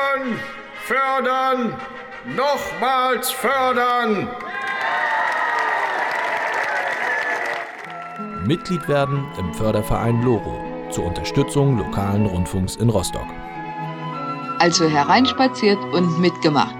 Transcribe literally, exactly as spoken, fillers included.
Fördern, fördern, nochmals fördern! Mitglied werden im Förderverein Loro zur Unterstützung lokalen Rundfunks in Rostock. Also hereinspaziert und mitgemacht.